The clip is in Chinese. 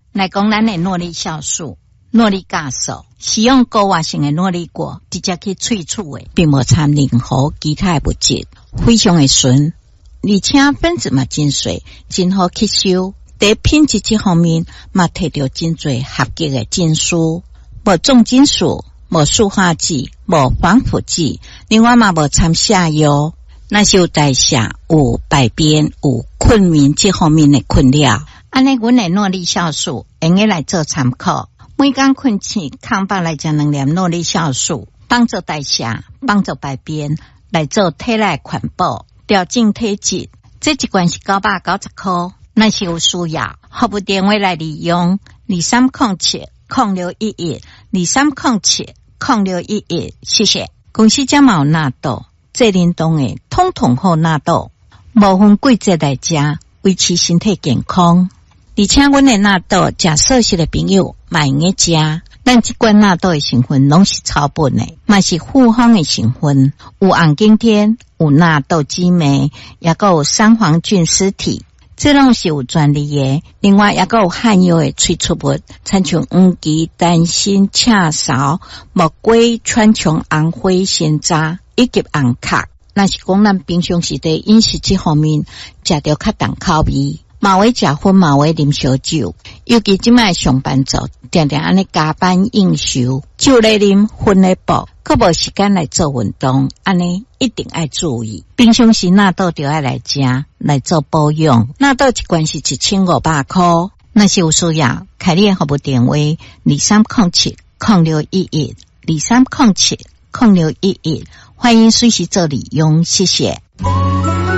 来讲咱的诺丽酵素、诺丽酵素是用高活性的诺丽果直接去萃取的，并无掺任何其他的物质，非常的纯，而且分子嘛真细，真好吸收。在品质这方面嘛摕到真侪合格的证书，无重金属，无塑化剂，无防腐剂，另外嘛无掺下药。那是有代谢、有排便、有困眠这方面的困扰。安尼，阮的诺丽酵素用个来做参考。每天困醒，空腹来食2粒诺丽酵素，帮助代谢，帮助排便，来做体内环保，调整体质。这一罐是990块。那是有需要，服务电话来利用2307-06112307-0611，谢谢。公司将有纳豆，这冷冻的统统好纳豆，无分季节来食，维持身体健康。而且阮的纳豆，食素食的朋友嘛用个食。咱这罐纳豆的成分拢是草本的，嘛是复方的成分，有红景天，有纳豆激酶，也有三黄菌丝体。这拢是有专利的，另外也有含有的萃取物，参像黄芪、丹参、赤芍、木瓜、川穹、红花、鲜渣以及红壳。那是讲咱平常时在饮食这方面食到较重口味，嘛会食薰，嘛会啉烧酒，尤其即摆上班族常常安尼加班应酬，酒来啉，薰来补，可无时间来做运动，安尼一定要注意。平常时纳豆就要来食，来做保养。纳豆一罐是1500块，那是有需要，开你的服务电话2307-06112307-0611，欢迎随时做利用，谢谢。